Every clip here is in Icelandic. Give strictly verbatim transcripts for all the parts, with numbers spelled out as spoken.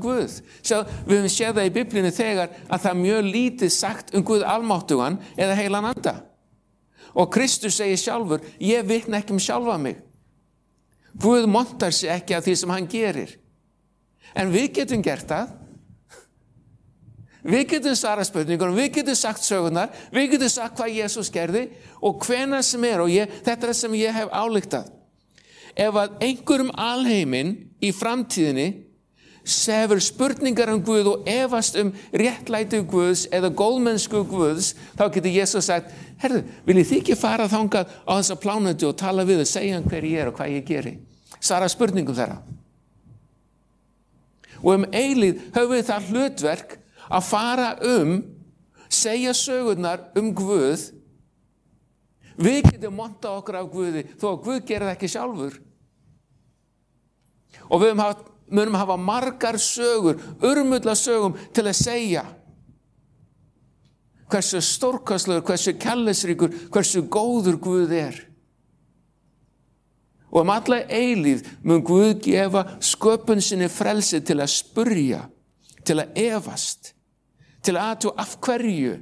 Guð. Sjá, við höfum séð það í Biblíunni þegar að það er mjög lítið sagt um Guð almáttugan eða heilan anda. Og Kristus segir sjálfur, ég vitna ekki um sjálfa mig. Guð montar sig ekki af því sem hann gerir. En við getum gert það. Við getum svarað spurningunum, við getum sagt sögunar, við getum sagt hvað Jesús gerði og hvenær sem er, og ég, þetta er það sem ég hef ályktað. Ef að einhverjum alheiminn í framtíðinni sefur spurningar um Guð og efast um réttlæti Guðs eða góðmennsku Guðs, þá getur Jesús sagt, herðu, viljið þið ekki fara þangað á þessa plánetu og tala við og segja hann hver ég er og hvað ég geri? Svara spurningum þeirra. Og um eilíð höfum við það hlutverk að fara um, segja sögurnar um Guð. Við getum montað okkur af Guði þó að Guð gerir það ekki sjálfur. Og við munum hafa margar sögur, urmulla sögum til að segja hversu stórkostlegur, hversu kærleiksríkur, hversu góður Guð er. Og um alla eilíð mun Guð gefa sköpun sinni frelsi til að spurja, til að efast, til að athuga af hverju.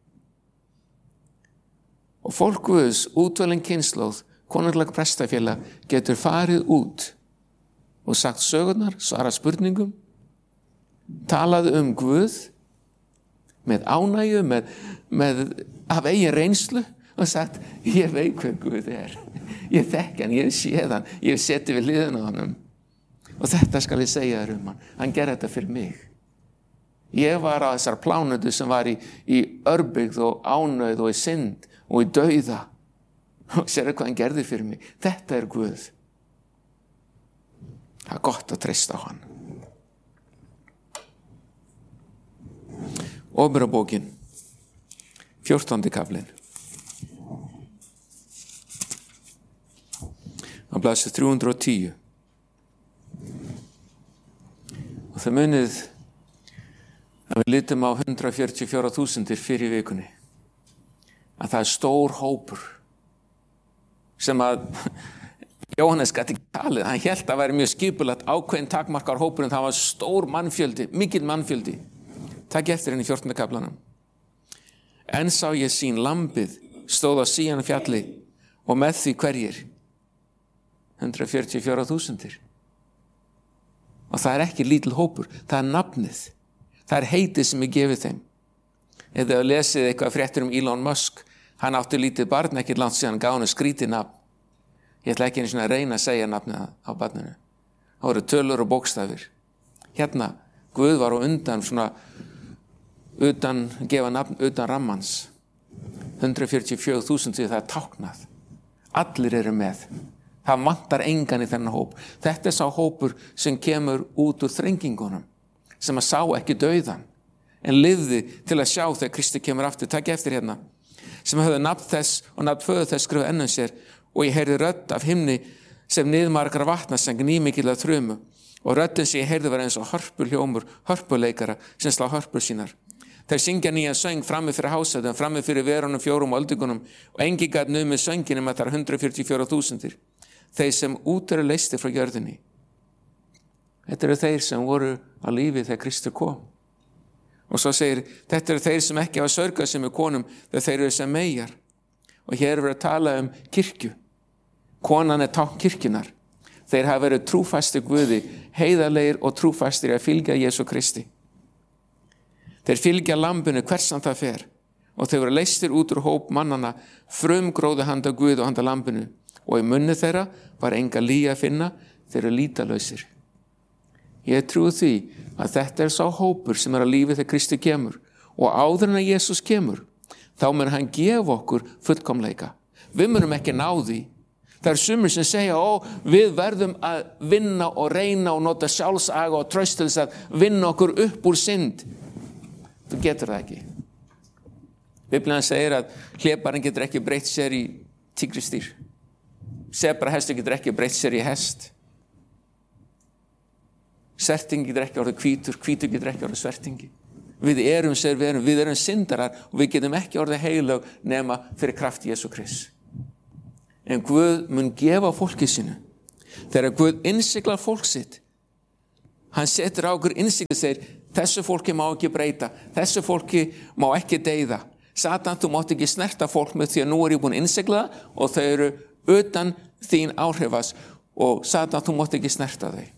Og fólk Guðs, útvalin kynslóð, konungleg prestafélag, getur farið út og sagt sögurnar, svara spurningum, talað um Guð með ánægju, með, með af eigin reynslu og sagt, ég veit hver Guð er. Ég þekki hann, ég séð hann, ég seti við hliðina á honum. Og þetta skal ég segja þér um hann. Hann gerði þetta fyrir mig. Ég var á þessar plánetu sem var í, í örbygð og ánauð og í synd og í dauða. Og sérðu hvað hann gerði fyrir mig. Þetta er Guð. Það er gott að treysta á hann. Óperabókin, fjórtándi kaflinn. Á blaðsíðu þrjú hundruð og tíu. Og það munið að við litum á hundrað fjörutíu og fjórar þúsundir fyrir vikunni. Að það er stór hópur sem að Jóhannes gat ekki talið. Hann hélt að væri mjög skipulagt ákveðin takmarkar hópurinn. Það var stór mannfjöldi, mikill mannfjöldi. Takk eftir henni í fjórtánda kaflanum. En sá ég sín lambið stóð á síðan fjalli og með því hverjir? hundrað fjörutíu og fjórar þúsundir. Og það er ekki lítill hópur, það er nafnið. Það er heitið sem er gefið þeim. Eða að lesið eitthvað fréttir um Elon Musk, hann átti lítið barn, ekki langt síðan gaf hann skrítið nafn. Ég ætla ekki einu svona að reyna að segja nafnið á barninu. Það voru tölur og bókstafir. Hérna, Guð var á undan svona, utan, gefa nafn utan rammans. hundrað fjörutíu og fjögur þúsund því það er táknað. Allir eru með. Það vantar engan í þennan hóp. Þetta er sá hópur sem kemur út úr þrengingunum, sem að sá ekki dauðan, en lifði til að sjá þegar Kristi kemur aftur. Takk eftir hérna. Sem höfðu nafn þess og nafn föður þess skrifað enn um sér, og ég heyrði rödd af himni sem niðmargar vatnaseng nýmikil af þrumu, og röddin sem ég heyrði var eins og hörpuljómur, hörpuleikara sem slá hörpur sínar. Þeir syngja nýja söng frammi fyrir hásætum, frammi fyrir verunum fjórum og öldungunum, og engi gat numið sönginum að það er hundrað fjörutíu og fjórar þúsundir. Þeir sem út eru leystir frá jörðinni. Þetta eru þeir sem voru á lífi þegar Kristur kom. Og svo segir, þetta eru þeir sem ekki hafa sörgað sem er konum, þegar þeir eru sem meyjar. Og hér er verið að tala um kirkju. Konan er tákn kirkjunar. Þeir hafa verið trúfastir Guði, heiðarlegir og trúfastir að fylgja Jesú Kristi. Þeir fylgja lambinu hversan það fer, og þeir voru leystir út úr hóp mannana, frumgróðu handa Guð og handa lambinu, og í munni þeirra var enga lýja að finna, þeir eru lýtalausir. Ég trúi því að þetta er sá hópur sem er að lífi þegar Kristi kemur, og áður en að Jesús kemur, þá mun hann gefa okkur fullkomleika. Við munum ekki ná því. Það er sumir sem segja, ó, við verðum að vinna og reyna og nota sjálfsaga og traust til þess að vinna okkur upp úr synd. Þú getur það ekki. Biblían segir að hlébarinn getur ekki breytt sér í tígristýr. Sebrahestur getur ekki breytt sér í hest. Svertingi getur ekki orðið hvítur, hvítur getur ekki orðið svertingi. Við erum sér, við erum, við erum syndarar og við getum ekki orðið heilög nema fyrir kraft Jesú Krists. En Guð mun gefa fólki sínu. Þegar Guð innsiglar fólk sitt, Hann setur á okkur innsikt og segir, þessu fólki má ekki breyta, þessu fólki má ekki deyða. Satan, þú mátt ekki snerta fólk með því að nú er ég búin að innsigla og þau eru utan þín áhrifas og Satan, þú mátt ekki snerta þau.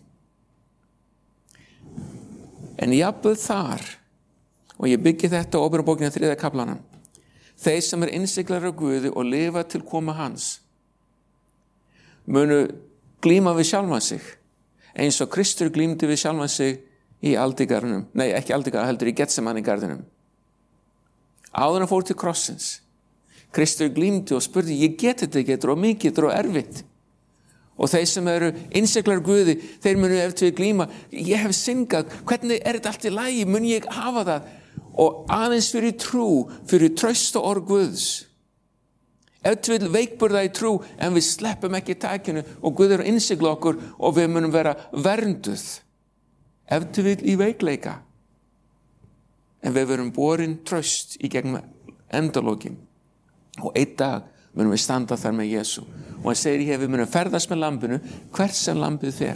En jafnvel þar, og ég byggi þetta á Óperumbókina þriðja kaflanum, þeir sem er innsiglar á Guði og lifa til koma hans, munu glíma við sjálfan sig, eins og Kristur glímdi við sjálfan sig í aldigarðinum, nei ekki aldigarðinum, heldur í Getsemani garðinum. Áður hann fór til krossins, Kristur glímdi og spurði, ég geti þetta ekki, þetta er of mikið, þetta er of erfitt. Og þeir sem eru innsiglar Guði, þeir munu eftir við glíma, ég hef syngað, hvernig er þetta allt í lagi, mun ég hafa það? Og aðeins fyrir trú, fyrir traust og orð Guðs. Eftir við veikburða í trú, en við sleppum ekki takinu og Guð er að innsigla okkur og við munum vera vernduð. Eftir við í veikleika. En við verum borin traust í gegnum endalokin. Og einn dag munum við standa þar með Jesú. Og hann segir hér, við munum ferðast með lambinu, hvert sem lambið fer.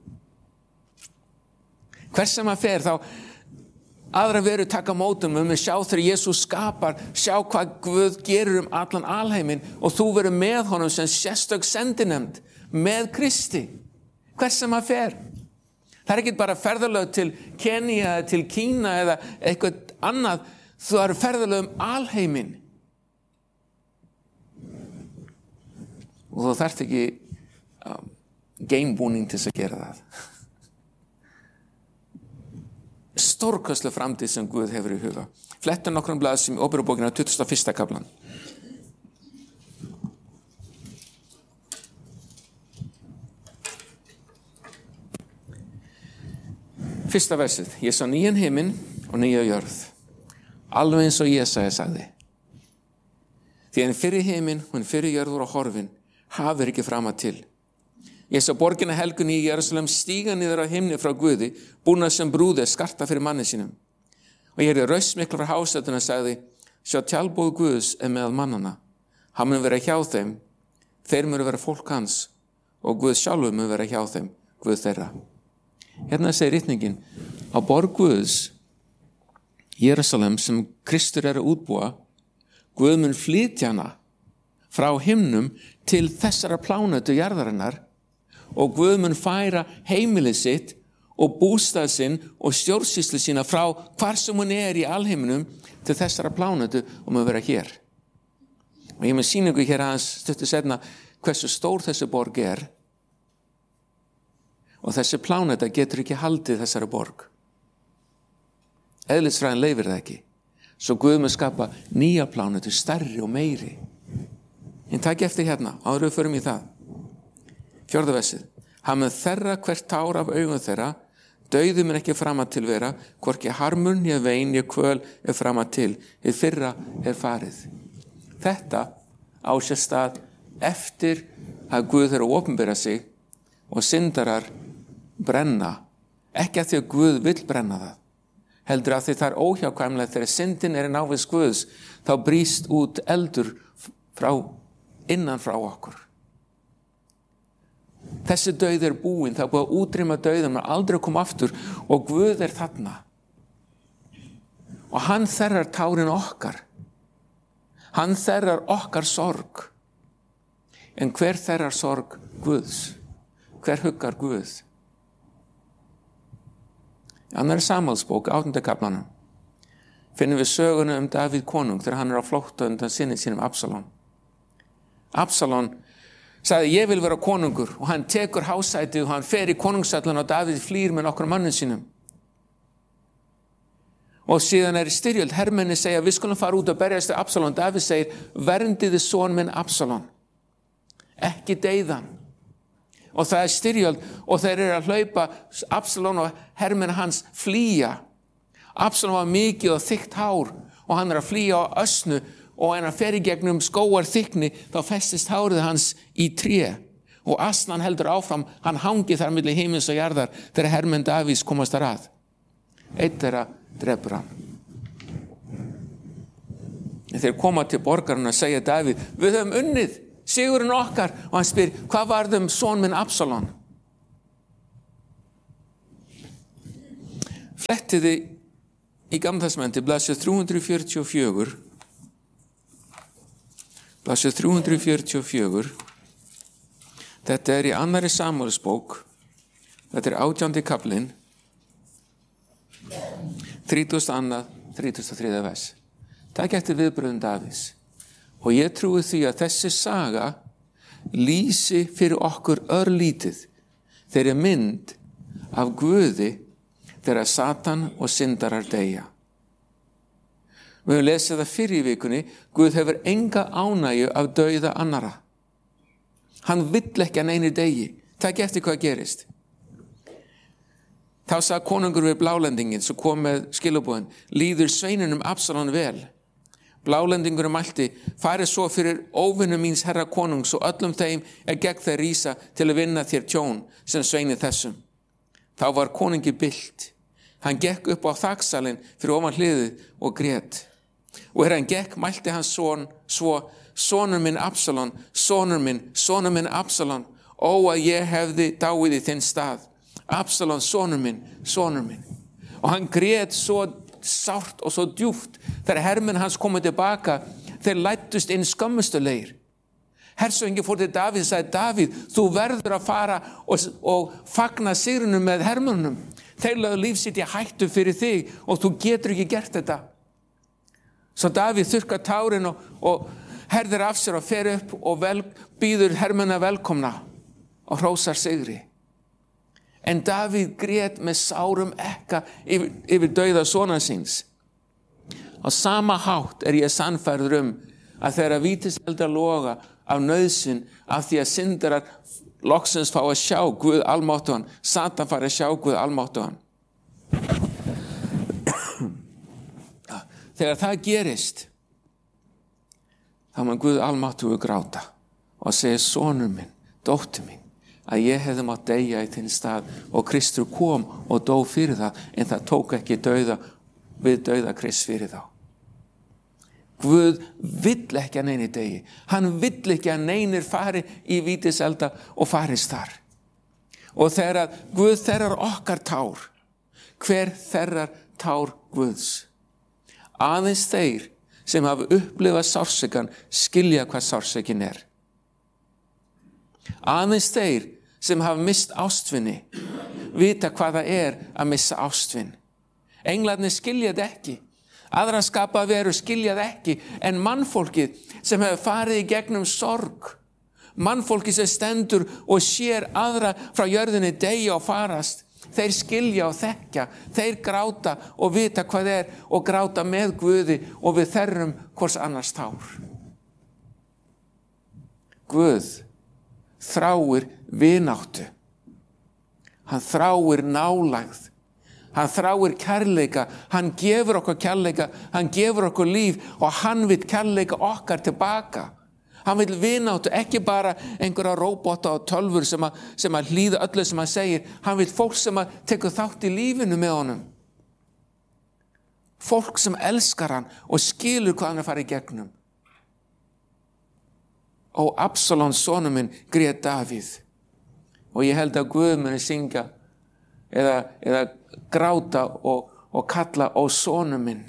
Hvert sem hann fer, þá aðra veru taka mótum, við munum sjá þegar Jesús skapar, sjá hvað Guð gerir um allan alheiminn og þú verður með honum sem sérstök sendinefnd, með Kristi. Hvert sem hann fer. Það er ekki bara ferðalög til Kenía, til Kína eða eitthvað annað, þú eru ferðalög um alheiminn. Og þú þarft ekki um, gamebúning til þess að gera það. Stórkostleg framtíð sem Guð hefur í huga. Flettum nokkrum blaðs sem í Óperubókina tuttugasta og fyrsta kaflan. Fyrsta versið. Ég sá nýjan himinn og nýja jörð. Alveg eins og Jesaja sagði. Því en fyrir himinn og en fyrir jörð voru horfin, hafir ekki fram að til. Ég sá borgina helgun í Jerúsalem stíga niður á himni frá Guði, búna sem brúði skarta fyrir manni sínum. Og ég heyrði raust mikla frá hásætuna og sagði, sjá tjaldbúð Guðs er meðal mannana. Hann mun vera hjá þeim, þeir munu vera fólk hans og Guð sjálfur mun vera hjá þeim, Guð þeirra. Hérna segir ritningin, á borg Guðs, Jerúsalem sem Kristur er að útbúa, Guð mun flytja hana frá himnum til þessara plánetu jarðarinnar og Guð mun færa heimilið sitt og bústað sinn og stjórnsýslu sína frá hvar sem hún er í alheiminum til þessara plánetu og mun vera hér. Og ég með sýningu hér aðeins stuttu setna hversu stór þessi borg er og þessi pláneta getur ekki haldið þessari borg. Eðlisfræðin leyfir það ekki. Svo Guð mun skapa nýja plánetu, stærri og meiri. En takk eftir hérna, áður við förum í það. Fjórða versið. Hann mun þerra hvert tár af augum þeirra, dauði mun ekki fram að til vera, hvorki harmur, né vein, né kvöl er fram að til, hið fyrra er farið. Þetta á sér stað eftir að Guð er að opinbera sig og syndarar brenna. Ekki að því að Guð vill brenna það. Heldur að því það er óhjákvæmlega þegar syndin er í návist Guðs, þá brýst út eldur frá innan frá okkur. Þessi dauð er búinn, það er búið að útrýma dauðum, að aldrei koma aftur og Guð er þarna. Og hann þerrar tárin okkar. Hann þerrar okkar sorg. En hver þerrar sorg Guðs? Hver huggar Guð? Annar Samúelsbók, áttunda kaflanum, finnum við söguna um Davíð konung þegar hann er á flótta undan syni sínum Absalón. Absalón sagði, ég vil vera konungur og hann tekur hásætið og hann fer í konungsallan og Davíð flýr með nokkrum mönnum sínum. Og síðan er í styrjöld, hermenni segja, við skulum fara út og berjast við Absalón. Davíð segir, verndiði son minn Absalón, ekki deyðan. Og það er styrjöld og þeir eru að hlaupa, Absalón og hermenni hans flýja. Absalón var mikið og þykkt hár og hann er að flýja á ösnu og en að fer í gegnum skóar þykni þá festist hárið hans í tré. Og asnan heldur áfram, hann hangi þar milli himins og jarðar þegar hermenn Davíðs komast þar að. Eitt þeirra drepur hann. En þeir koma til borgarinn og segja Davíð, við höfum unnið, sigurinn okkar, og hann spyr, hvað varð um son minn Absalón? Flettiði í Gamla testamentið, blaðsíða þrjú hundruð fjörutíu og fjögur, blaðsíða þrjú hundruð fjörutíu og fjögur, þetta er í annarri Samúelsbók, þetta er átjándi kaflinn, þrítugasta og annað, þrítugasta og þriðja vers. Takk eftir viðbrögðum Davíðs. Og ég trúi því að þessi saga lýsi fyrir okkur örlítið þeirri mynd af Guði þegar Satan og syndarar deyja. Við höfum lesið það fyrr í vikunni, Guð hefur enga ánægju af dauða annara. Hann vill ekki að neini degi. Takk eftir hvað gerist. Þá sagði konungur við blálendingin sem kom með skilabúðin, líður sveininum Absalón vel. Blálendingur mælti, farið svo fyrir óvinnum míns herra konungs og öllum þeim er gegn þeir rísa til að vinna þér tjón sem sveini þessum. Þá var konungi bylt. Hann gekk upp á þaksalinn fyrir ofan hliðið og grét. Og þegar hann gekk mælti hans son, svo, sonur minn Absalón, sonur minn, sonur minn Absalón, ó að ég hefði dáið í þinn stað. Absalón, sonur minn, sonur minn. Og hann grét svo sárt og svo djúpt þegar hermenn hans komið tilbaka, þeir læddust inn skömmustulegir. Hersöðingi fór til Davíð og sagði, Davíð, þú verður að fara og, og fagna sigrunum með hermönnum. Þeir lögðu líf sitt í hættu fyrir þig og þú getur ekki gert þetta. Svo Davíð þurrkar tárin og, og herðir af sér og fer upp og vel, býður hermönna velkomna og hrósar sigri. En Davíð grét með sárum ekka yfir, yfir dauða sonar síns. Á sama hátt er ég sannfærður um að þegar vítiseldar loga af nauðsyn af því að syndarar loksins fá að sjá Guð almáttugan, Satan fari að sjá Guð almáttugan. Þegar það gerist, þá mun Guð almáttugur gráta og segja, sonur minn, dóttir mín, að ég hefði mátt deyja í þinn stað og Kristur kom og dó fyrir það, en það tók ekki dauða við dauða Krists fyrir þá. Guð vill ekki að neini degi. Hann vill ekki að neinir fari í vítiselda og farist þar. Og þegar Guð þerrar okkar tár, hver þerrar tár Guðs? Aðeins þeir sem hafa upplifað sársaukann skilja hvað sársaukin er. Aðeins þeir sem hafa mist ástvini vita hvað það er að missa ástvin. Englarnir skilja þetta ekki. Aðra skapaða veru skilja það ekki, en mannfólkið sem hefur farið í gegnum sorg, mannfólkið sem stendur og sér aðra frá jörðinni deyja og farast, þeir skilja og þekkja, þeir gráta og vita hvað er og gráta með Guði og við þerrum hvors annars tár. Guð þráir vináttu. Hann þráir nálægð. Hann þráir kærleika, hann gefur okkur kærleika, hann gefur okkur líf og hann vill kærleika okkar tilbaka. Hann vill vináttu, ekki bara einhverja róbota og tölfur sem að, sem að hlýða öllu sem hann segir. Hann vill fólk sem að tekur þátt í lífinu með honum. Fólk sem elskar hann og skilur hvað hann er farið í gegnum. Og Absalón, sonur minn, grét Davíð. Og ég held að Guð muni syngja eða, eða gráta og, og kalla á sonur minn,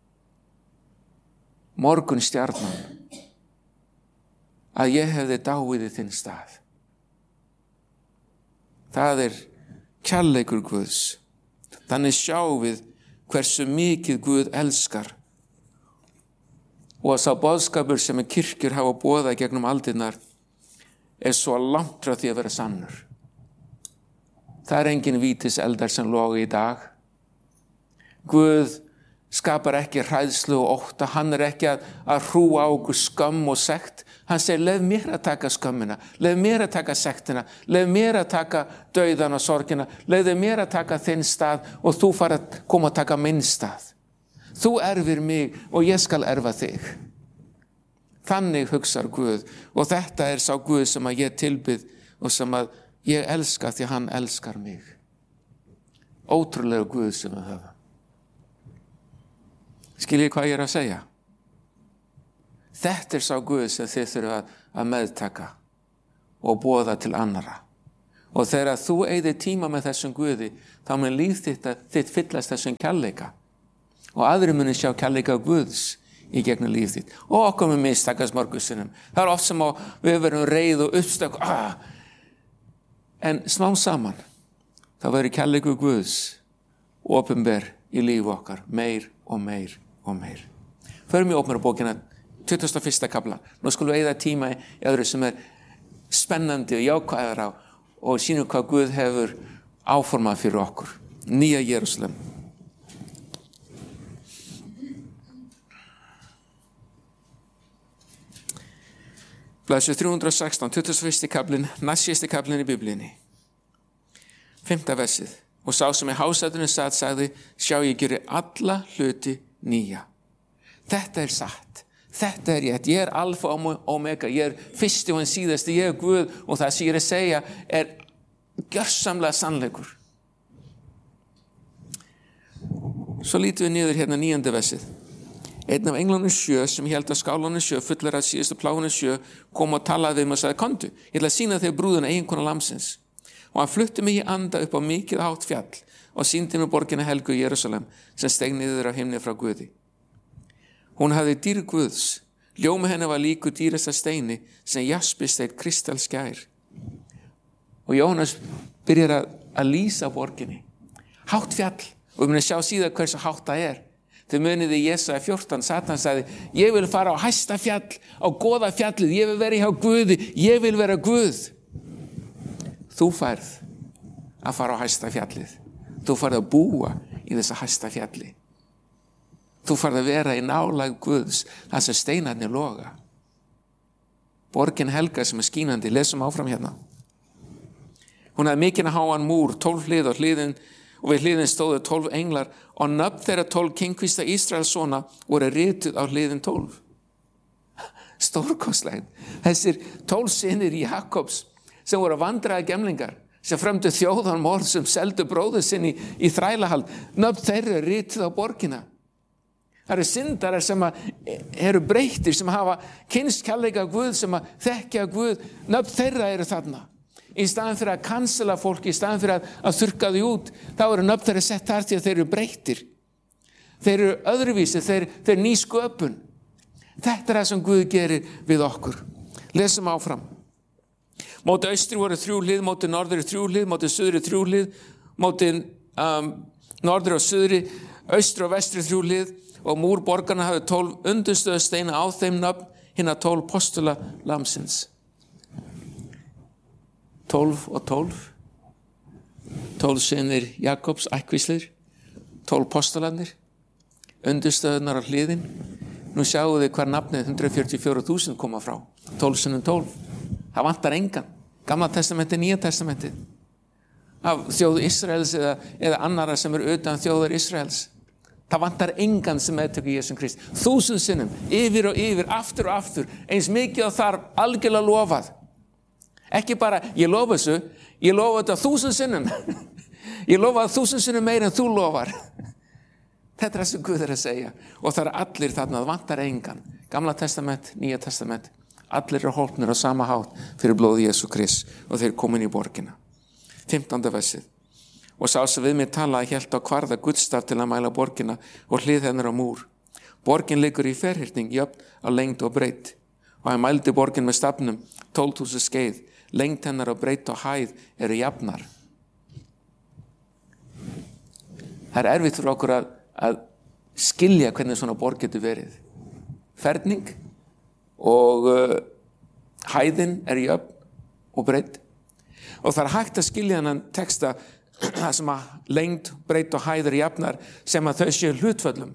morgun stjarnan, að ég hefði dáið í þinn stað. Það er kærleikur Guðs. Þannig sjáum við hversu mikið Guð elskar. Og að sá boðskapur sem kirkjur hafa boðað gegnum aldirnar er svo langt frá því að vera sannur. Það er engin vítiseldar sem loga í dag. Guð skapar ekki hræðslu og ótta. Hann er ekki að, að hrúa á okkur skömm og sekt. Hann segir, leið mér að taka skömmina, leið mér að taka sektina, leið mér að taka dauðan og sorgina, leið mér að taka þinn stað og þú fara að koma að taka minn stað. Þú erfir mig og ég skal erfa þig. Þannig hugsar Guð og þetta er sá Guð sem að ég tilbyð og sem að ég elska því hann elskar mig. Ótrúlega Guð sem við höfum. Skiljið hvað ég er að segja? Þetta er sá Guð sem þið þurfa að meðtaka og boða til annara. Og þegar þú eyðir tíma með þessum Guði, þá mun líf þitt, þitt fyllast þessum kærleika. Og aðrir muni sjá kærleika Guðs í gegnum líf þitt. Og okkur með mistakast morgunsinnum. Það er oft sem á, við verum reið og uppstökk. Ah. En smá saman, þá verður kærleiku Guðs opinber í líf okkar. Meir og meir og meir. Förum í Opinberunarbókina, tuttugasta og fyrsta kafla. Nú skulum við eyða tíma í öðru sem er spennandi og jákvæðara og sýnum hvað Guð hefur áformað fyrir okkur. Nýja Jerúsalem. Blaðsíða þrjú hundruð og sextán, tuttugasta og fyrsti kaflinn, næst síðasti kaflinn í Biblíunni. Fimmta versið. Og sá sem í hásætinu sat sagði, sjá ég geri alla hluti nýja. Þetta er satt. Þetta er rétt. Ég er alfa og omega. Ég er fyrsti og en síðasti. Ég er Guð og það sem ég er að segja er gjörsamlega sannleikur. Svo lítum við niður hérna níunda versið. Einn af englunum sjö sem held að skálunum sjö fullar að síðustu plágunum sjö kom og talaði við mig og sagði, komdu, ég ætla að sýna þig brúðuna eiginkonu lamsins. Og hann flutti mig í anda upp á mikið hátt fjall og sýndi mig borgina helgu í Jerúsalem sem steig niður á himni frá Guði. Hún hafði dýr Guðs, ljómi henni var líku dýrasta steini sem jaspist eitt kristalskær. Og Jóhannes byrjar að, að lýsa borginni. Hátt fjall, og við munum sjá síðan hversu hátt það er. Þau munið í Jesaja fjórtán, Satan sagði, ég vil fara á hæsta fjall, á góða fjallið, ég vil vera hjá Guði, ég vil vera Guð. Þú færð að fara á hæsta fjallið. Þú færð að búa í þessa hæsta fjalli. Þú færð að vera í nálægð Guðs, það sem steinarnir loga. Borgin helga sem er skínandi, lesum áfram hérna. Hún hafði mikinn háan múr, tólf hlið og hliðin, og við hliðin stóðu tólf englar, og nöfn þeirra tólf kynkvista Ísraels sona voru rituð á hliðin tólf. Stórkostlegt. Þessir tólf synir Jakobs, sem voru vandræða gemlingar, sem frömdu þjóðarmorð, sem seldu bróður sinni í, í þrælahald, nöfn þeirra rituð á borgina. Það eru syndarar sem eru breyttir, sem hafa kynnst kærleika Guð, sem að þekkja Guð, nöfn þeirra eru þarna. Í staðan fyrir að kansela fólki, í staðan fyrir að, að þurrka því út, þá eru nöfn þeirra sett þar til að þeir eru breyttir. Þeir eru öðruvísi, þeir, þeir ný sköpun. Þetta er það sem Guð gerir við okkur. Lesum áfram. Móti austri voru þrjú hlið, móti norðri þrjú hlið, móti suðri þrjú hlið, móti um, norðri og suðri, austri og vestri þrjú hlið, og múr borgarna hafði tólf undirstöðu steina á þeim nöfn hinna tólf postula lamsins. Tólf og tólf. Tólf synir Jakobs, ættkvíslir, tólf postularnir, undirstöðunar á hliðin. Nú sjáu þið hvar nafnið hundrað fjörutíu og fjögur þúsund koma frá. Tólf sinnum tólf. Það vantar engan. Gamla testamenti, Nýja testamenti. Af þjóð Ísraels eða, eða annara sem eru utan þjóðar Ísraels. Það vantar engan sem meðtöku Jesum Krist. Þúsund sinnum, yfir og yfir, aftur og aftur, eins mikið og þarf algjörlega lofað. Ekki bara, ég lofa þessu, ég lofa þetta þúsund sinnum. Ég lofa þúsund sinnum meir en þú lofar. Þetta er það sem Guð er að segja. Og það eru allir þarna, það vantar engan. Gamla testament, Nýja testament, allir eru hólpnir á sama hátt fyrir blóði Jesu Krist og þeir komin í borgina. fimmtánda versið. Og sá sem við mér talaði hélt á kvarða gullstaf til að mæla borgina og hlið hennar á múr. Borgin liggur í ferhyrning, jöfn á lengd og breidd. Og hann mældi borgin með stafnum, tólf þúsund skeið. Lengd hennar og breidd og hæð eru jafnar. Það er erfitt fyrir okkur að, að skilja hvernig svona borg getur verið. Ferning og uh, hæðin er jöfn og breidd. Og það er hægt að skilja hennan texta það sem að lengd, breidd og hæð eru jafnar sem að þau séu hlutföllum.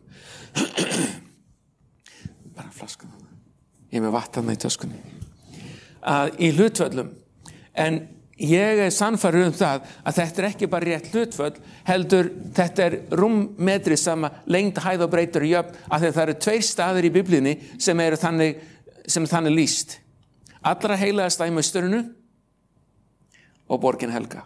Bara flaskan. Ég er með vatn í töskunni. Að í hlutföllum. En ég er sannfærður um það að þetta er ekki bara rétt hlutföll, heldur þetta er rúmmetri sama lengd, hæð og breidd eru jöfn, að það eru tveir staðir í Biblíunni sem eru þannig, sem er þannig lýst. Allra heiligasta í Austurinu og borgin helga.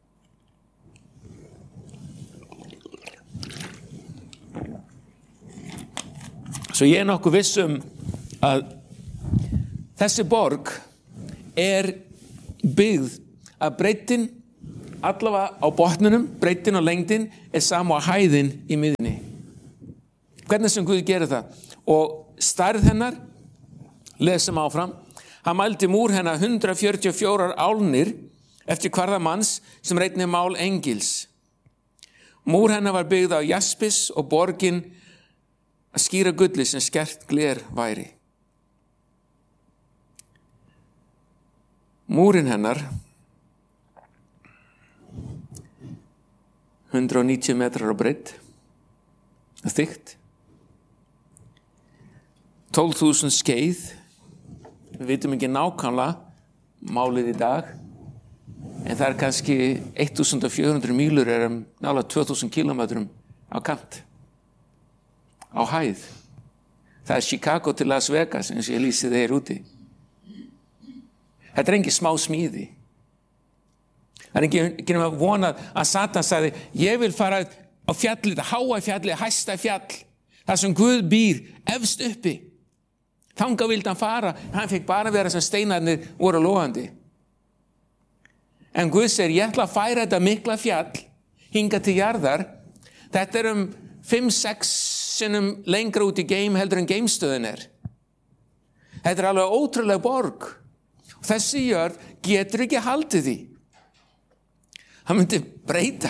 Svo ég er nokkuð viss um að þessi borg er byggð af breiddin allavega á botnunum, breiddin og lengdin er sama á hæðin í miðjunni. Hvernig sem Guð gerir það? Og stærð hennar, lesum áfram, hann mældi múr hennar hundrað fjörutíu og fjórar álnir eftir hvarða manns sem reitni mál engils. Múr hennar var byggð á jaspis og borgin að skýra gulli sem skert gler væri. Múrin hennar, hundrað og níutíu metrar á breidd, þykkt, tólf þúsund skeið, við vitum ekki nákvæmlega málið í dag, en það er kannski fjórtán hundruð mílur er um nálega tvö þúsund kílómetrum á kant, á hæð. Það er Chicago til Las Vegas, eins og ég lýsi þeir úti. Þetta er engin smá smíði. Það er engin, ekki nema vonað að Satan sagði, ég vil fara á fjallið, háa fjallið, hæsta fjall, þar sem Guð býr efst uppi. Þangað vildi hann fara, hann fekk bara vera sem steinarnir voru logandi. En Guð segir, ég ætla að færa þetta mikla fjall, hinga til jarðar. Þetta er um fimm sex sinnum lengra út í geim heldur en geimstöðin er. Þetta er alveg ótrúlega borg. Og þessi jörð getur ekki haldið því. Hann myndi breyta.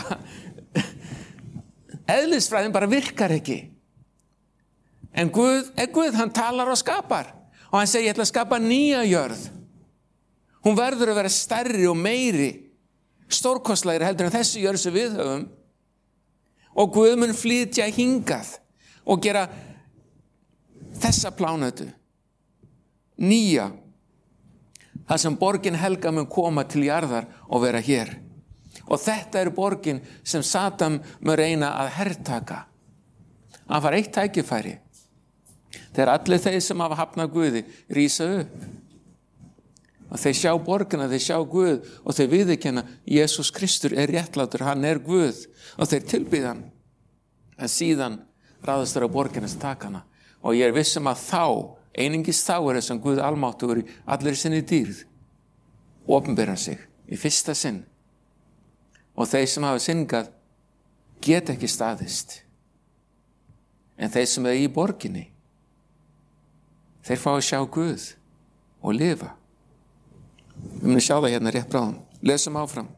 Eðlisfræðin bara virkar ekki. En Guð, er Guð, hann talar og skapar. Og hann segir, ég ætla að skapa nýja jörð. Hún verður að vera stærri og meiri, stórkostlegri heldur en þessi jörð sem við höfum. Og Guð mun flytja hingað og gera þessa plánetu nýja. Það sem borgin helga mun koma til jarðar og vera hér. Og þetta er borgin sem Satan mun reyna að hertaka. Hann fær eitt tækifæri. Þegar allir þeir sem hafa hafnað Guði rísa upp. Og þeir sjá borgina, þeir sjá Guð og þeir viðurkenna Jesús Kristur er réttlátur, hann er Guð og þeir tilbýða hann. En síðan ráðast þeir á borgina sem taka hana. Og ég er vissum að þá, einungis þá er þess að Guð almáttugur í allir sinni dýrð, opinbera sig í fyrsta sinn. Og þeir sem hafa syngað geta ekki staðist. En þeir sem er í borginni, þeir fá að sjá Guð og lifa. Við munum sjá það hérna rétt bráðum. Lesum áfram.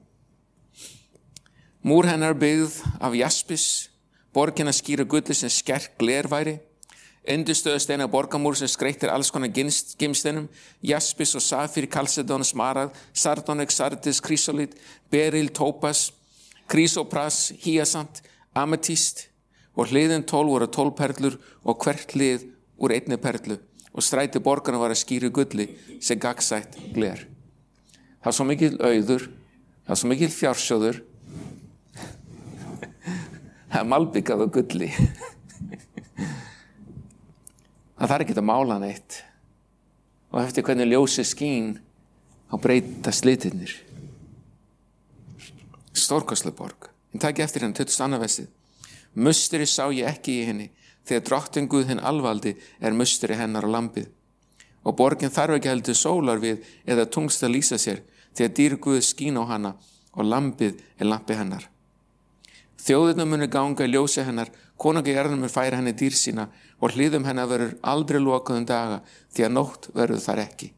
Múr hennar byggð af jaspis, borgina skýra gulli sem skert gler væri, undirstöðusteina borgamúr sem skreyttir alls konar gimsteinum, jaspis og safír, kalsedón, smaragd, sardonyx, sardis, krísolít, beril, tópas, krísopras, hýasant, ametíst, og hliðin tólf voru tólf perlur og hvert hlið úr einni perlu, og stræti borgarna var að skýra gulli sem gagnsætt gler. Það er svo mikil auður, það er svo mikil fjársjóður, það er malbikað á gulli. Það þarf ekki að mála neitt. Og eftir hvernig ljósið skín, þá breytast litirnir. Stórkostleg borg. En taki eftir henni tuttugasta og annað versið. Musteri sá ég ekki í henni, þegar drottinn Guð hinn alvaldi er musteri hennar á lambið. Og borgin þarf ekki heldur sólar við eða tungst að lýsa sér, þegar dýr Guð skín á hana og lambið er lampi hennar. Þjóðirnar munu ganga í ljósi hennar, konungi jarðar mun færa henni dýr sína og hliðum hennar verður aldrei lokað um daga, því að nótt verður þar ekki.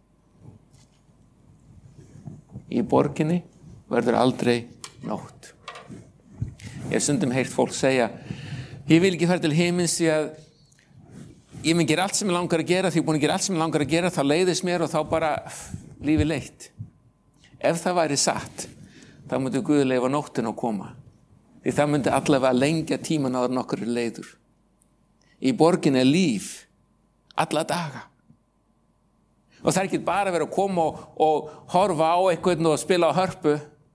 Í borginni verður aldrei nótt. Ég hef stundum heyrt fólk segja, ég vil ekki fara til himins því að ég mun gera allt sem ég langar að gera, því ég er búin að gera allt sem ég langar að gera, þá leiðist mér og þá bara lífi leitt. Ef það væri satt, þá myndi Guð leyfa nóttin að koma. Því það myndi allavega lengja tíman áður en okkur er leiður. Í borgin er líf, alla daga. Og það er ekki bara að vera að koma og, og horfa á eitthvað og spila á hörpu.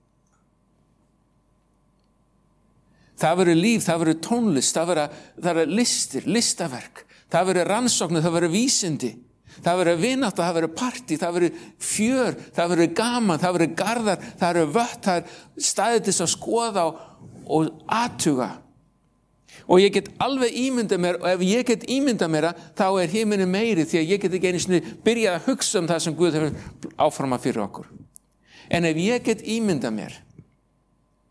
Það verður líf, það verður tónlist, það verður, það verður listir, listaverk. Það verður rannsóknir, það verður vísindi. Það verður vinátt, það verður partí, það verður fjör, það verður gaman, það verður garðar, það verður vött, það er staðið til að skoða og, og athuga. Og ég get alveg ímyndað mér, og ef ég get ímyndað mér, þá er himinin meiri, því að ég get ekki einu sinni byrjað að hugsa um það sem Guð hefur áframað fyrir okkur. En ef ég get ímyndað mér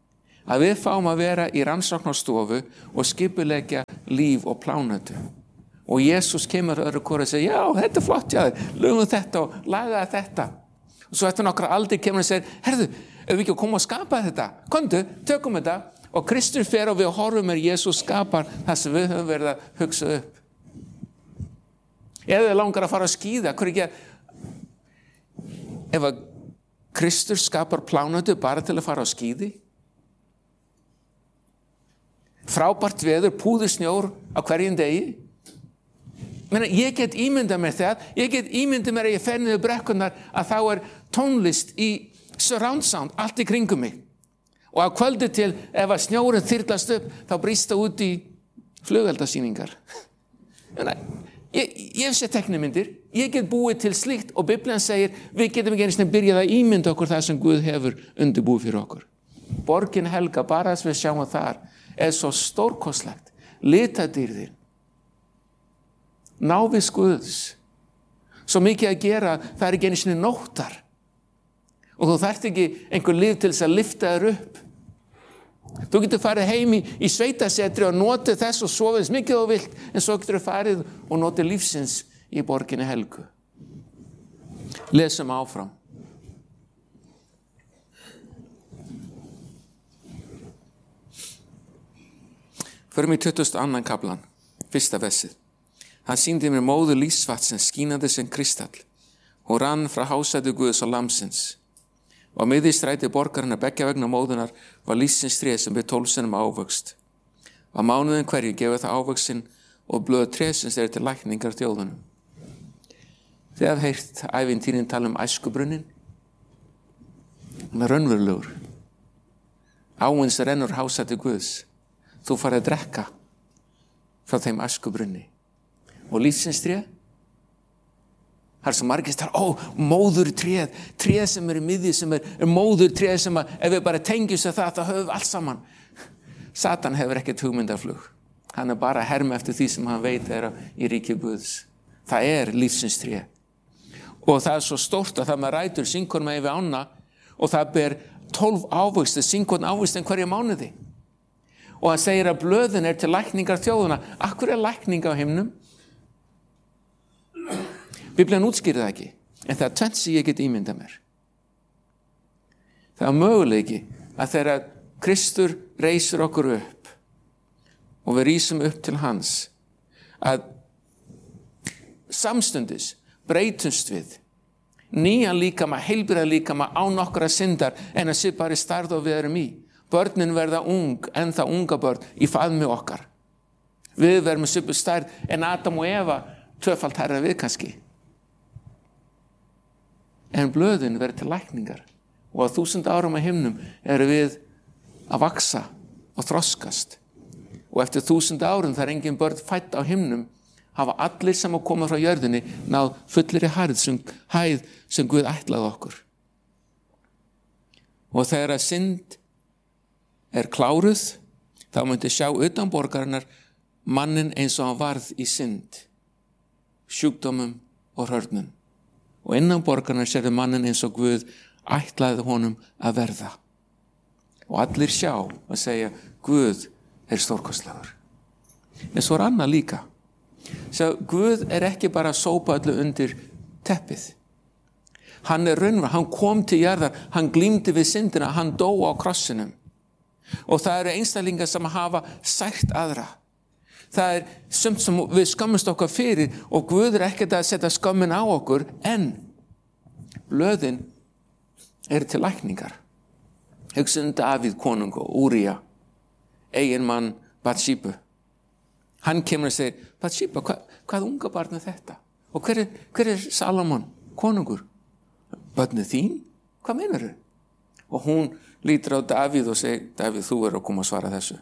að við fáum að vera í rannsóknarstofu og skipuleggja líf og plánetu. Og Jesús kemur öðru hvort og segir, já, þetta er flott, já, lögum þetta og lagaði þetta. Og svo eftir nokkra aldir kemur og segir, herðu, ef við ekki að koma og skapa þetta, komdu, tökum þetta. Og Kristur fer og við horfum er Jesús skapar það sem við höfum verið að hugsa upp. Eða langar að fara að skíða, hver ekki að, ef að Kristur skapar plánetu bara til að fara á skíði, frábært veður, púður snjór á hverjum degi, Menna, ég get ímyndað mér það, ég get ímyndað mér að ég fer niður brekkunnar að þá er tónlist í surround sound allt í kringum mig. Og á kvöldi til, ef að snjórinn þyrlast upp, þá brýst það út í flugeldasýningar. Ég, ég sé teknimyndir, ég get búið til slíkt og Biblian segir, við getum ekki einu sinni byrjað að ímynda okkur það sem Guð hefur undirbúið fyrir okkur. Borgin helga, bara þess við sjáum þar, er svo stórkostlegt, litadýrðir, návist Guðs, svo mikið að gera, það er ekki einu sinni nóttar. Og þú þarft ekki einhver líf til þess að lyfta þér upp. Þú getur farið heim í, í sveitasetri og notið þess og sofið mikið og vilt, en svo getur þú farið og notið lífsins í borginni helgu. Lesum áfram. Förum í tuttugasta og annan kaflan, fyrsta versið. Hann sýndi mér móður lífsvatsins skínandi sem kristall og rann frá hásæti Guðs og lamsins. Og á miðju stræti borgarinnar beggja vegna móðunar var lífsins tré sem við tólfsinnum ávöxt. Á mánuðin hverju gefur það ávöxtin og blöð trésins eru til lækningar þjóðunum. Þið hafið heyrt ævintýrin tala um æskubrunnin. Hann er raunverulegur. Áins rennur hásæti Guðs. Þú farið að drekka frá þeim æskubrunni. Og lífsins tré, það er svo margist þar, ó, móður tréð, tréð sem er í miðju, sem er, er móður tréð sem að, ef við bara tengjum sér það, það höfum allt saman. Satan hefur ekkert hugmyndaflug. Hann er bara að herma eftir því sem hann veit er í ríki Guðs. Það er lífsins tré. Og það er svo stórt að það með rætur syngur með yfir ána og það ber tólf ávöxti, syngur ávöxti en hverja mánuði. Og hann segir að blöðin er til lækningar þjóðuna. Akkur er lækning á himnum? Biblian útskýrir það ekki, en það er tvennt sem ég get ímyndað mér. Það er möguleiki að þegar Kristur reisir okkur upp og við rísum upp til hans, að samstundis breytumst við nýjan líkama, heilbrigðan líkama án okkar syndar en að sé bara í stærð og við erum í. Börnin verða ung, en það unga börn í faðmi okkar. Við verðum svipu stærð en Adam og Eva tvöfalt herra við kannski. En blöðin verður til lækningar og á þúsund árum á himnum eru við að vaksa og þroskast. Og eftir þúsund árum þar engin börn fædd á himnum hafa allir sem að koma frá jörðinni náð fullri hæð sem, hæð sem Guð ætlaði okkur. Og þegar að synd er kláruð, þá myndi sjá utan borgarinnar mannin eins og hann varð í synd, sjúkdómum og hrörnum. Og innan borgarinnar sérðu mannin eins og Guð ætlaði honum að verða. Og allir sjá og segja, Guð er stórkostlegur. En svo er annað líka. Svo Guð er ekki bara að sópa öllu undir teppið. Hann er raunverulegur, hann kom til jarðar, hann glímdi við syndina, hann dó á krossinum. Og það eru einstaklingar sem hafa sært aðra. Það er sumt sem við skammumst okkar fyrir og Guð er ekkert að setja skammin á okkur, en blöðin er til lækningar. Hugsaðu um Davíð konung og Úría, eiginmann Batsíbu. Hann kemur og segir, Batsíba, hva, hvað unga barn er þetta? Og hver er, hver er Salomon, konungur? Börnið þín? Hvað meinar þau? Og hún lítur á Davíð og segir, Davíð, þú er að koma að svara þessu.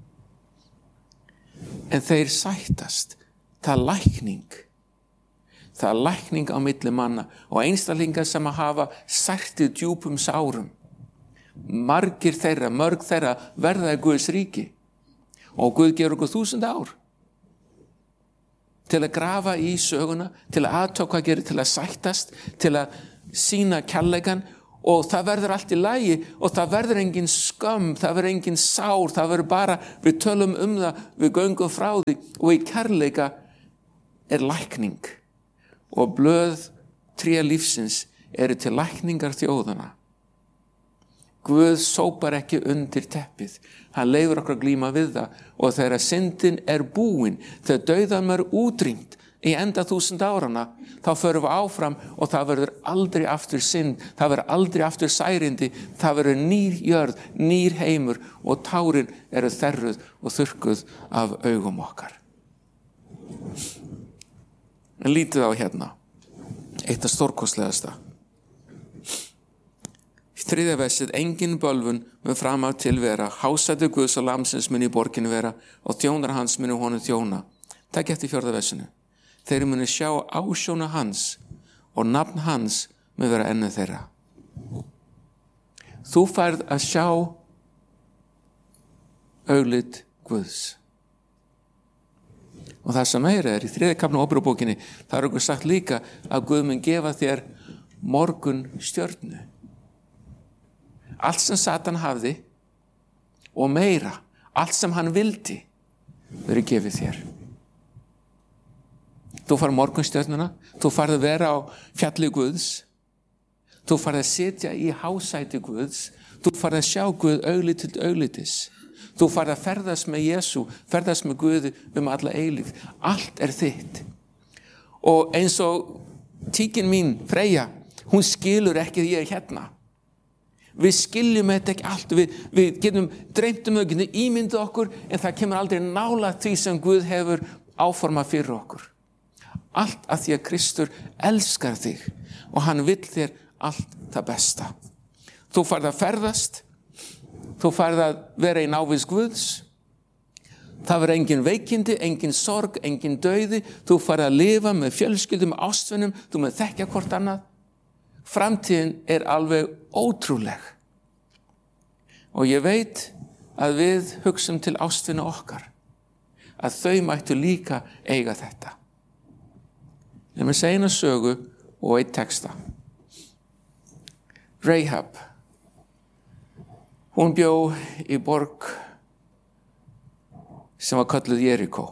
En þeir sættast, það er lækning. Það er lækning á milli manna og einstaklingar sem að hafa særtið djúpum sárum. Margir þeirra, mörg þeirra verða í Guðs ríki og Guð gefur okkur þúsund ár til að grafa í söguna, til að athuga hvað gerir, til að sættast, til að sýna kærleikann og það verður allt í lagi og það verður engin skömm, það verður engin sár, það verður bara, við tölum um það, við göngum frá því og í kærleika er lækning og blöð tré lífsins eru til lækningar þjóðana. Guð sópar ekki undir teppið, hann leyfir okkur að glíma við það og þegar syndin er búin, þegar dauðan er útrýmt í enda þúsund árana, þá förum við áfram og það verður aldrei aftur synd, það verður aldrei aftur særindi, það verður nýr jörð, nýr heimur og tárin eru þerruð og þurrkuð af augum okkar. En lítið á hérna, eitt af stórkostlegasta. Þriðja versið, engin bölvun mun fram af tilvera, hásæti Guðs og lamsins muni í borginu vera og þjónar hans muni honum þjóna. Takk eftir fjórða versinu. Þeir muni sjá ásjóna hans og nafn hans mun vera ennið þeirra. Þú færð að sjá augliti Guðs. Og það sem meira er í þriðja kafla Óperubókinni, það er okkur sagt líka að Guð mun gefa þér morgun stjörnu. Allt sem Satan hafði og meira, allt sem hann vildi, verður gefið þér. Þú farð morgunstjörnuna, þú farð að vera á fjalli Guðs, þú farð að sitja í hásæti Guðs, þú farð að sjá Guð augliti til auglitis, þú farð að ferðast með Jesú, ferðast með Guði um alla eilífð. Allt er þitt. Og eins og tíkin mín, Freyja, hún skilur ekki því ég er hérna. Við skiljum þetta ekki allt, við, við getum dreymt um auðvitað, ímyndið okkur, en það kemur aldrei nálægt því sem Guð hefur áformað fyrir okkur. Allt að því að Kristur elskar þig og hann vill þér allt það besta. Þú farð að ferðast, þú farð að vera í návist Guðs, það verður engin veikindi, engin sorg, engin dauði, þú farð að lifa með fjölskyldum, ástvinum, þú með þekkja hvort annað. Framtíðin er alveg ótrúleg og ég veit að við hugsum til ástvina okkar að þau mættu líka eiga þetta. Ég með segja eina sögu og eitt texta. Rahab, hún bjó í borg sem var kölluð Jerikó.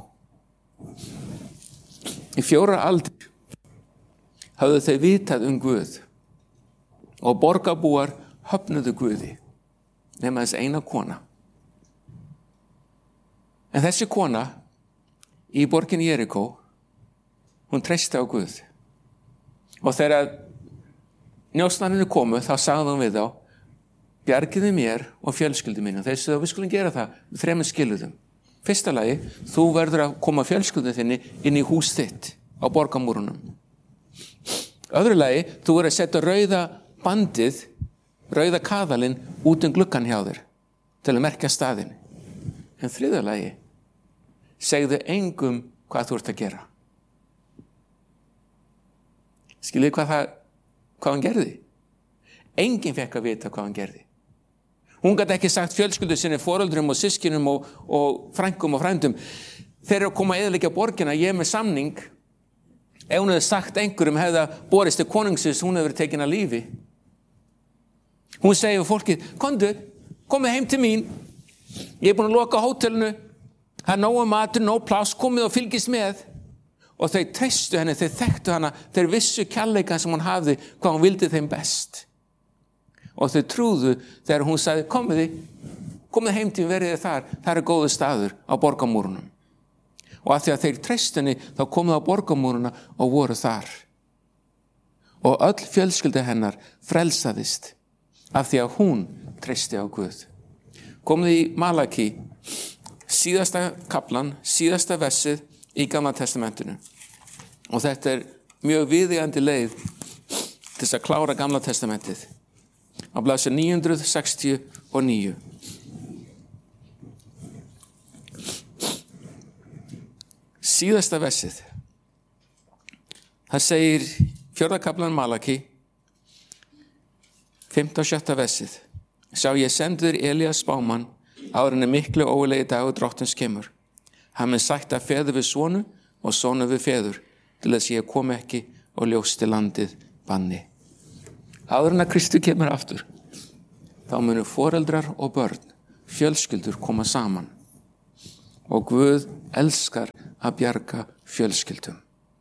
Í fjóra aldir hafðu þau vitað um Guð og borgarbúar höfnuðu Guði nema þess eina kona. En þessi kona í borginni Jerikó, hún treysti á Guð. Og þegar njósnarnir komu, þá sagði hún við þá, bjargiði mér og fjölskyldu mín. Og þeir sagði, við skulum gera það með þremur skilyrðum. Fyrsta lagi, þú verður að koma fjölskyldu þinni inn í hús þitt á borgarmúrunum. Öðru lagi, þú verður að setja rauða bandið, rauða kaðalinn út um gluggan hjá þér til að merkja staðinn. En þriðja lagi, segðu engum hvað þú ert að gera. Skiljið hvað það, hvað hann gerði? Enginn fekk að vita hvað hann gerði. Hún gat ekki sagt fjölskyldu sinni, foreldrum og systkinum og, og frænkum og frændum, þeir eru að koma að eyðileggja borgina, ég er með samning. Ef hún hefði sagt einhverjum hefði að borist til konungsins, hún hefði verið tekin að lífi. Hún segir við fólkið, komdu, komið heim til mín, ég er búin að loka hótelinu, það er nógu matur, nógu pláss, komið og fylgist með. Og þau treystu henni, þau þekktu hana, þeir vissu kærleikann sem hún hafði, hvað hún vildi þeim best. Og þau trúðu þegar hún sagði, komið þið, komið heim til verið þar, það er góður staður á borgarmúrunum. Og af því að þeir treystu henni, þá komið á borgarmúruna og voru þar. Og öll fjölskylda hennar frelsaðist af því að hún treysti á Guð. Komið í Malaki, síðasta kaplan, síðasta versið í Gamla testamentinu. Og þetta er mjög viðeigandi leið til þess að klára Gamla testamentið. Á blaðsíðu níu hundruð sextíu og níu. Síðasta versið. Það segir fjórða kaplan Malaki, fimmta og sjötta versið. Sjá, ég sendi þér Elías spámann áður en miklu ógurlegi dagur drottins kemur. Hann mun sætta feður við sonu og sonu við feður til þess að ég kom ekki og ljósti landið banni. áður en að Kristur kemur aftur, þá munu foreldrar og börn, fjölskyldur koma saman og Guð elskar að bjarga fjölskyldum.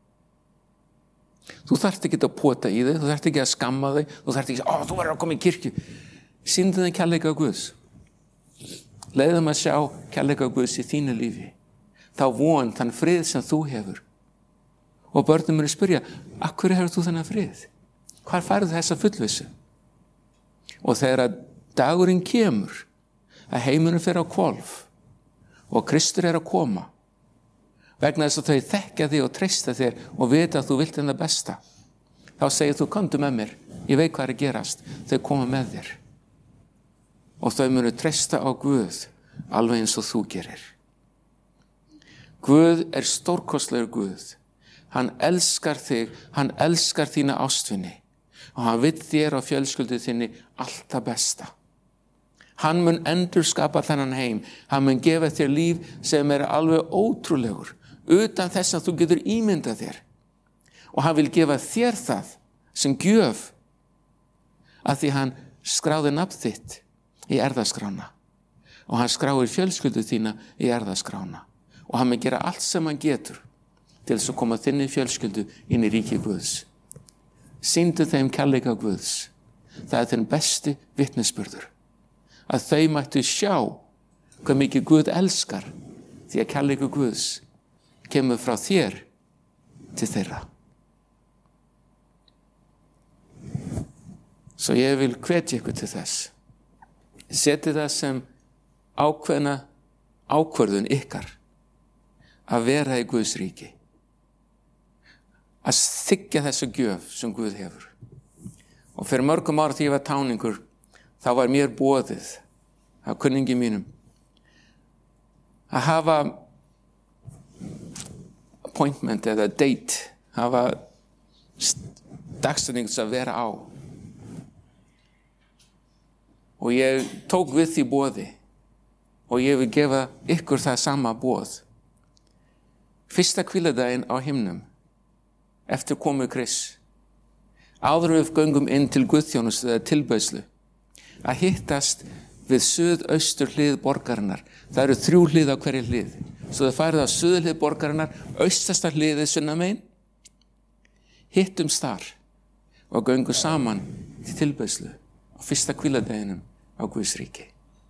Þú þarft ekki að pota í þig, þú þarft ekki að skamma þig, þú þarft ekki að, ó, þú verður að koma í kirkju. Sýndu þeim kærleika Guðs. Leyfðu þeim að sjá kærleika Guðs í þínu lífi. Þá von, þann frið sem þú hefur. Og börnum munu spyrja, af hverju hefur þú þennan frið? Hvar færðu þessa fullvissu? Og þegar að dagurinn kemur, að heimurinn fer á hvolf og Kristur er að koma, vegna þess að þau þekkja þig og treysta þér og vita að þú vilt hennar besta, þá segir þú, komdu með mér, ég veit hvað er að gerast, þau koma með þér. Og þau munu treysta á Guð, alveg eins og þú gerir. Guð er stórkostlegur Guð. Hann elskar þig, hann elskar þína ástvinni og hann vill þér og fjölskyldu þinni allt það besta. Hann mun endurskapa þennan heim, hann mun gefa þér líf sem er alveg ótrúlegur, utan þess að þú getur ímyndað þér. Og hann vil gefa þér það sem gjöf, að því hann skráði nafn þitt í erfðaskrána og hann skráir fjölskyldu þína í erfðaskrána og hann mun gera allt sem hann getur til þess að koma þinni fjölskyldu inn í ríki Guðs. Sýndu þeim kærleika Guðs. Það er þinn besti vitnisburður, að þau mættu sjá hvað mikið Guð elskar, því að kærleika Guðs kemur frá þér til þeirra. Svo ég vil hvetja ykkur til þess. Setið það sem ákveðna ákvörðun ykkar að vera í Guðs ríki. Að þiggja þessa gjöf sem Guð hefur. Og fyrir mörgum ára því ég var táningur, þá var mér boðið af kunningi mínum að hafa appointment eða date, hafa dagstæðning að vera á. Og ég tók við því boði og ég vil gefa ykkur það sama boð. Fyrsta hvíladaginn á himnum, eftir komu Krists, áður við göngum inn til guðþjónustu eða tilbeiðslu, að hittast við suðaustur hlið borgarinnar. Það eru þrjú hlið á hverju hlið. Svo það færið á suðurhlið borgarinnar, austasta hliðið sunnamein, hittumst þar og göngum saman til tilbeiðslu á fyrsta hvíladaginum á Guðs ríki.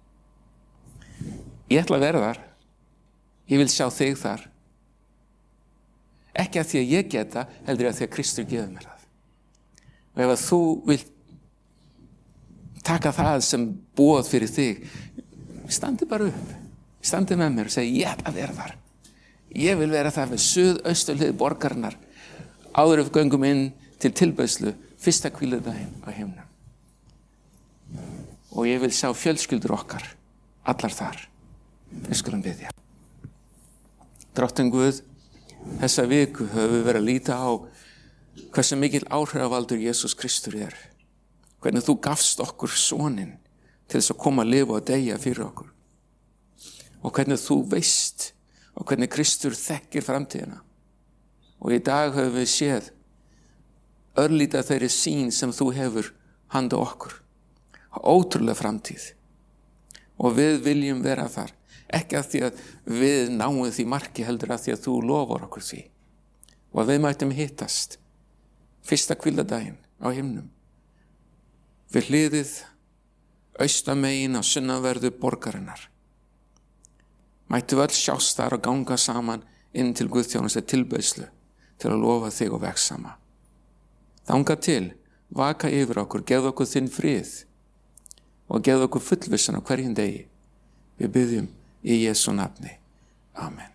Ég ætla að vera þar. Ég vil sjá þig þar. Ekki að því að ég geta, heldur að því að Kristur gefur mér það. Og ef að þú vilt taka það sem boð fyrir þig, standi bara upp, standi með mér og segi, ég ætla að vera þar. Ég vil vera þar við suðausturhlið borgarinnar, áður við göngum inn til tilbeiðslu, fyrsta hvíladaginn á himnum. Og ég vil sjá fjölskyldur okkar, allar þar. Við skulum biðja. Drottinn Guð, þessa viku höfum við verið að líta á hversu mikil áhrifavaldur Jesús Kristur er. Hvernig þú gafst okkur soninn til þess að koma að lifa og deyja fyrir okkur. Og hvernig þú veist og hvernig Kristur þekkir framtíðina. Og í dag höfum við séð örlítið þeirri sýn sem þú hefur handa okkur. Ótrúlega framtíð. Og við viljum vera þar. Ekki að því að við náum því marki, heldur að því að þú lofar okkur því. Og að við mættum hittast fyrsta hvíldadaginn á himnum. Við hliðið austamegin á sunnanverðu borgarinnar. Mættum við öll sjást þar og ganga saman inn til guðþjónustu tilbeiðslu til að lofa þig og vegsama. Þangað til, vaka yfir okkur, gefðu okkur þinn frið og gefðu okkur fullvissan á hverjum degi. Við biðjum í Jesú nafni. Amen.